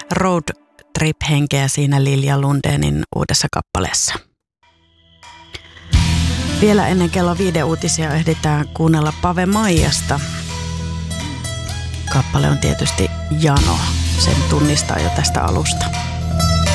road trip-henkeä siinä Lilja Lundénin uudessa kappaleessa. Vielä ennen kello 5 uutisia ehditään kuunnella Pave Maijasta. Kappale on tietysti Jano. Sen tunnistaa jo tästä alusta.